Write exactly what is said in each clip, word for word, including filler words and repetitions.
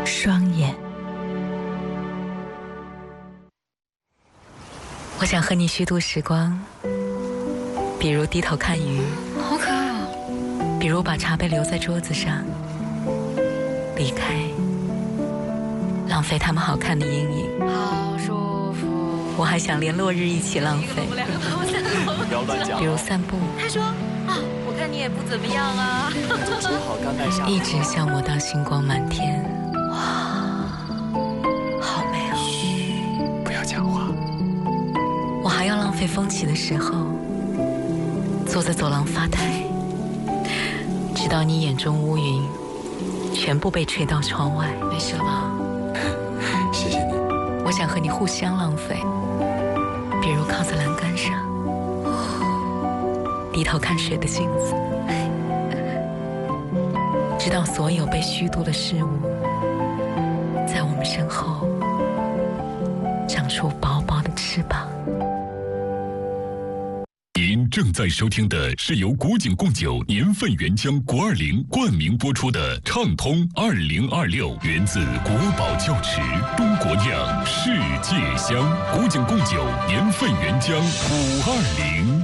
双眼。我想和你虚度时光，比如低头看鱼， 好可爱哦； 比如把茶杯留在桌子上，离开，浪费他们好看的阴影。 好舒服。 我还想连落日一起浪费， 不要乱讲。 比如散步。 他说啊，我看你也不怎么样啊。 煮好干麦下， 一直消磨到星光满天。哇，好美哦！ 嘘，不要讲话。 我还要浪费风起的时候，坐在走廊发呆，直到你眼中乌云全部被吹到窗外。没事了吗？ 谢谢你。 我想和你互相浪费，比如靠在栏杆上，低头看水的镜子，直到所有被虚度的事物在我们身后长出薄薄的翅膀。 您正在收听的是由古井贡酒年份原浆国二零冠名播出的畅通二零二六，源自国宝窖池，中国酿，世界香。古井贡酒年份原浆五二零。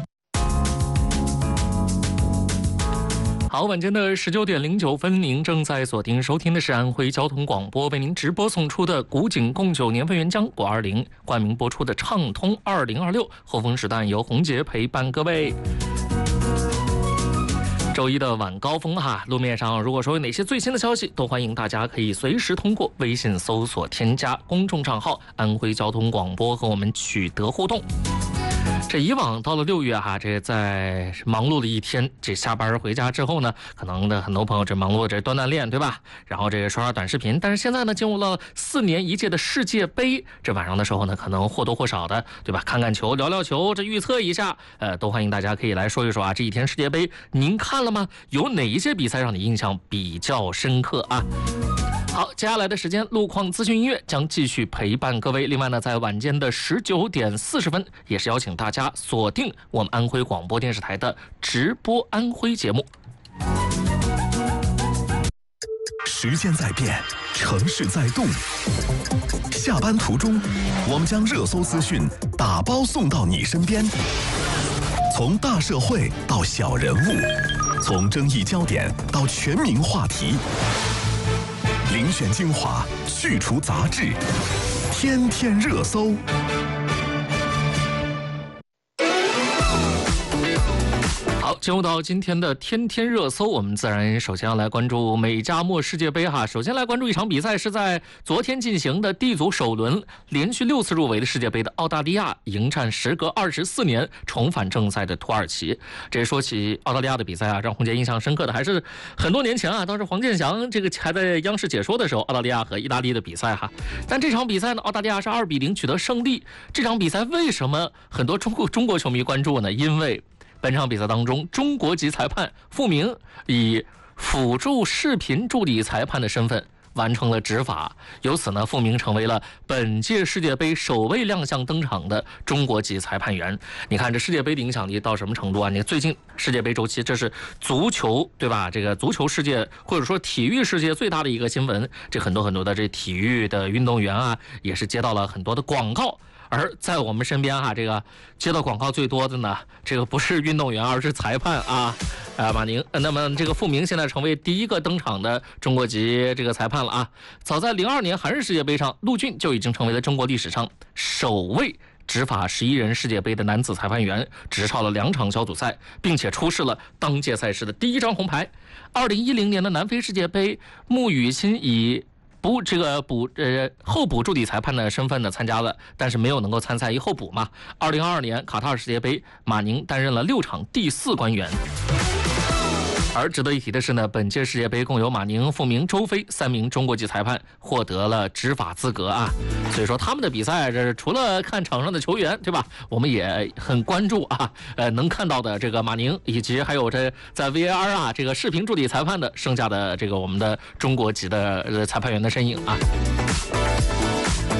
好，晚间的十九点零九分，您正在锁定收听的是安徽交通广播为您直播送出的古井贡酒年份原浆国二零冠名播出的畅通二零二六，后风时段由红杰陪伴各位。周一的晚高峰哈，路面上如果说有哪些最新的消息，都欢迎大家可以随时通过微信搜索添加公众账号安徽交通广播和我们取得互动。这以往到了六月哈，这在忙碌的一天，这下班回家之后呢，可能的很多朋友这忙碌这锻锻炼，对吧？然后这个刷刷短视频。但是现在呢，进入了四年一届的世界杯，这晚上的时候呢，可能或多或少的，对吧？看看球，聊聊球，这预测一下，呃，都欢迎大家可以来说一说啊。这一天世界杯您看了吗？有哪一些比赛让你印象比较深刻啊？好，接下来的时间，路况资讯音乐将继续陪伴各位。另外呢，在晚间的十九点四十分，也是邀请大家锁定我们安徽广播电视台的直播安徽节目。 时间在变，城市在动。下班途中，我们将热搜资讯打包送到你身边。从大社会到小人物，从争议焦点到全民话题。遴选精华，去除杂质，天天热搜。 好，进入到今天的天天热搜，我们自然首先要来关注美加墨世界杯哈。首先来关注一场比赛，是在昨天进行的 D 组首轮，连续六次入围的世界杯的澳大利亚迎战时隔二十四年重返正赛的土耳其。这说起澳大利亚的比赛啊，让红杰印象深刻的还是很多年前啊，当时黄健翔这个还在央视解说的时候，澳大利亚和意大利的比赛哈。但这场比赛呢，澳大利亚是二比零取得胜利。这场比赛为什么很多中国中国球迷关注呢？因为本场比赛当中，中国籍裁判傅明以辅助视频助理裁判的身份完成了执法，由此呢，傅明成为了本届世界杯首位亮相登场的中国籍裁判员。你看这世界杯的影响力到什么程度啊？你最近世界杯周期，这是足球对吧？这个足球世界或者说体育世界最大的一个新闻，这很多很多的这体育的运动员啊，也是接到了很多的广告。而在我们身边哈、啊，这个接到广告最多的呢，这个不是运动员，而是裁判啊，呃，马宁。那么这个傅明现在成为第一个登场的中国籍这个裁判了啊。早在零二年韩日世界杯上，陆俊就已经成为了中国历史上首位执法十一人世界杯的男子裁判员，执操了两场小组赛，并且出示了当届赛事的第一张红牌。二零一零年的南非世界杯，穆雨欣以不，这个补呃候补助理裁判的身份呢参加了，但是没有能够参赛，一候补嘛。二零二二年卡塔尔世界杯，马宁担任了六场第四官员。而值得一提的是呢，本届世界杯共有马宁、傅明、周飞三名中国籍裁判获得了执法资格啊。所以说他们的比赛，这除了看场上的球员，对吧？我们也很关注啊，呃，能看到的这个马宁，以及还有这在 V A R 啊这个视频助理裁判的剩下的这个我们的中国籍的呃裁判员的身影啊。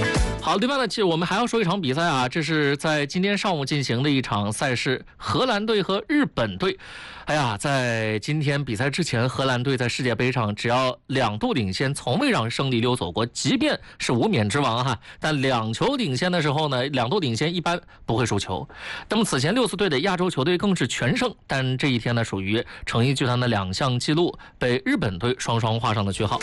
好，另外呢，其实我们还要说一场比赛啊，这是在今天上午进行的一场赛事，荷兰队和日本队。哎呀，在今天比赛之前，荷兰队在世界杯上只要两度领先，从未让胜利溜走过，即便是无冕之王哈，但两球领先的时候呢，两度领先一般不会输球。那么此前六次队的亚洲球队更是全胜，但这一天呢，属于成衣剧团的两项纪录被日本队双双画上了句号。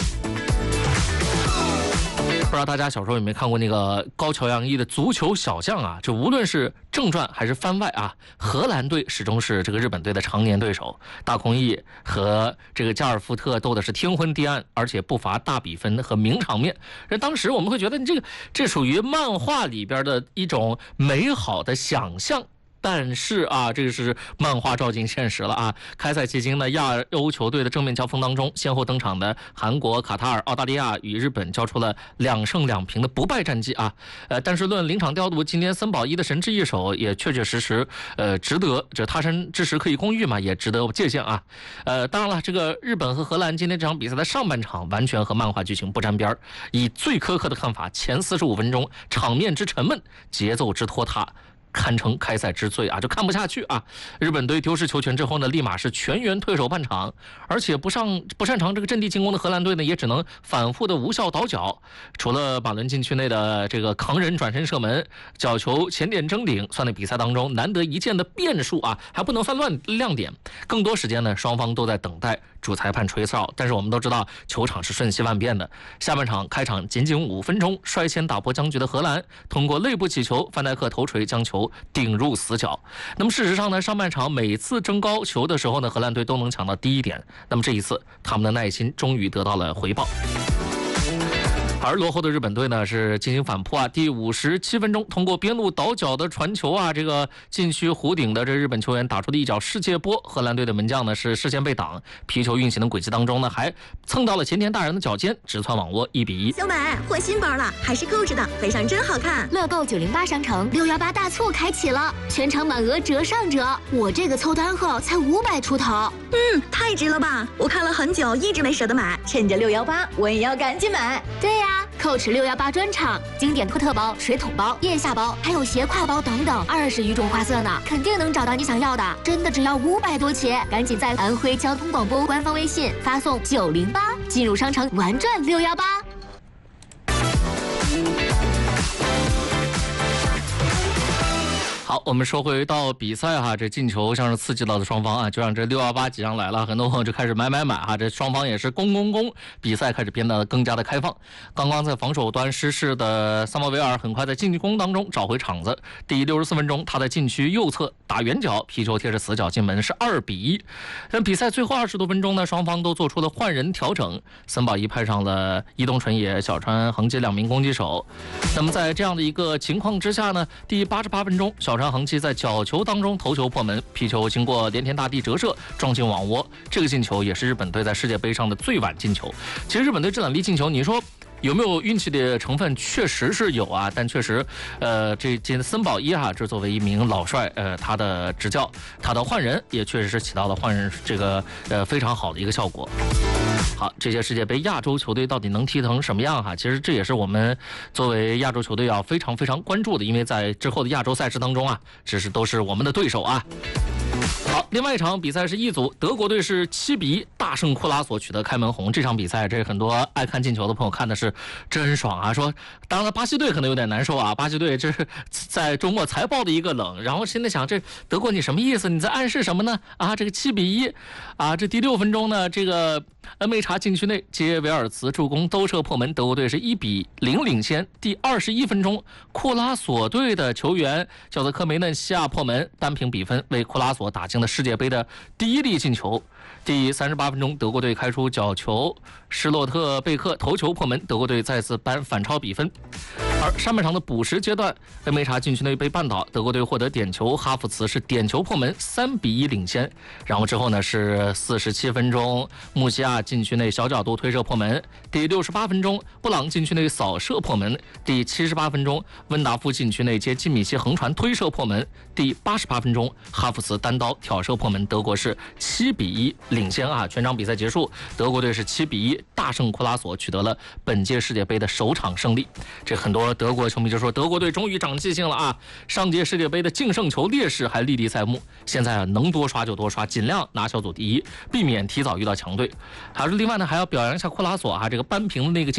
不知道大家小时候有没有看过那个高桥阳一的足球小将啊？这无论是正传还是番外啊，荷兰队始终是这个日本队的常年对手。大空翼和这个加尔福特斗的是天昏地暗，而且不乏大比分和名场面。这当时我们会觉得这个这属于漫画里边的一种美好的想象。但是啊，这个是漫画照进现实了啊！开赛期间呢，亚欧球队的正面交锋当中，先后登场的韩国、卡塔尔、澳大利亚与日本交出了两胜两平的不败战绩啊！呃，但是论临场调度，今天森保一的神之一手也确确实实呃值得，这他山之石可以攻玉嘛，也值得借鉴啊！呃，当然了，这个日本和荷兰今天这场比赛的上半场完全和漫画剧情不沾边儿，以最苛刻的看法，前四十五分钟场面之沉闷，节奏之拖沓。堪称开赛之最啊，就看不下去啊！日本队丢失球权之后呢，立马是全员退守半场，而且不上不擅长这个阵地进攻的荷兰队呢，也只能反复的无效倒脚。除了马伦禁区内的这个扛人转身射门、角球前点争顶，算在比赛当中难得一见的变数啊，还不能算乱亮点。更多时间呢，双方都在等待主裁判吹哨。但是我们都知道，球场是瞬息万变的。下半场开场仅仅五分钟，率先打破僵局的荷兰，通过内部起球，范戴克头锤将球顶入死角。那么事实上呢，上半场每次争高球的时候呢，荷兰队都能抢到第一点。那么这一次，他们的耐心终于得到了回报。而落后的日本队呢是进行反扑啊，第五十七分钟通过边路倒脚的传球啊，这个禁区弧顶的这日本球员打出的一脚世界波，荷兰队的门将呢是视线被挡，皮球运行的轨迹当中呢还蹭到了前田大人的脚尖，直窜网窝，一比一。 小美换新包了，还是购置的，背上真好看。 乐购九零八商城六幺八大促开启了，全场满额折上折，我这个凑单后才五百出头。 嗯，太值了吧！我看了很久，一直没舍得买，趁着六幺八，我也要赶紧买。 对呀、啊，扣持六幺八专场，经典托特包、水桶包、腋下包，还有斜挎包等等，二十余种花色呢，肯定能找到你想要的。真的只要五百多起，赶紧在安徽交通广播官方微信发送九零八，进入商城玩转六幺八。 好，我们说回到比赛哈，这进球像是刺激到了双方啊，就让这六幺八挤上来了，很多朋友就开始买买买哈，这双方也是攻攻攻，比赛开始变得更加的开放。刚刚在防守端失势的萨莫维尔，很快在进攻当中找回场子。第六十四分钟，他在禁区右侧打远角，皮球贴着死角进门，是二比一。但比赛最后二十多分钟呢，双方都做出了换人调整，森保一派上了伊东纯也、小川恒基两名攻击手。那么在这样的一个情况之下呢，第八十八分钟，小川恒基在角球当中头球破门，皮球经过连田大地折射撞进网窝，这个进球也是日本队在世界杯上的最晚进球。其实日本队这两粒进球，你说有没有运气的成分？确实是有啊，但确实，呃，这这森保一哈，这作为一名老帅，呃，他的执教，他的换人也确实是起到了换人这个呃非常好的一个效果。好，这届世界杯亚洲球队到底能踢成什么样哈？其实这也是我们作为亚洲球队要非常非常关注的，因为在之后的亚洲赛事当中啊，这是都是我们的对手啊。好，另外一场比赛是一组，德国队是七比一大胜库拉索，取得开门红。这场比赛，这很多爱看进球的朋友看的是真爽啊！说，当然巴西队可能有点难受啊，巴西队这是在周末才爆的一个冷，然后现在想，这德国你什么意思？你在暗示什么呢？啊，这个七比一，啊，这第六分钟呢，这个恩梅查禁区内接维尔茨助攻兜射破门，德国队是一比零领先。第二十一分钟，库拉索队的球员叫做科梅嫩西亚破门，扳平比分，为库拉索打进了世界杯的第一粒进球。第三十八分钟，德国队开出角球，施洛特贝克头球破门，德国队再次扳反超比分。而上半场的补时阶段，恩梅查禁区内被绊倒，德国队获得点球，哈弗茨是点球破门，三比一领先。然后之后呢是四十七分钟，穆西亚禁区内小角度推射破门。第六十八分钟，布朗禁区内扫射破门。第七十八分钟，温达夫禁区内接基米希横传推射破门。第八十八分钟，哈弗茨单刀挑射破门，德国是七比一领先啊！全场比赛结束，德国队是七比一大胜库拉索，取得了本届世界杯的首场胜利。这很多说德国球迷就说德国队终于长记性了啊！上届世界杯的净胜球劣势还历历在目，现在啊能多刷就多刷，尽量拿小组第一，避免提早遇到强队。还是另外呢，还要表扬一下库拉索啊，这个扳平的那个。